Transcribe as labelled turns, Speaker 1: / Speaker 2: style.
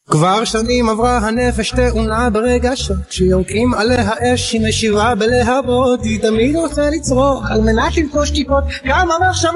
Speaker 1: כבר שנים עברה הנפש תאונה ברגשות, כשיורקים עליה אש היא משיבה בלהבות, היא תמיד רוצה לצרוך על מנת לנפוש טיפות כמה מחשבות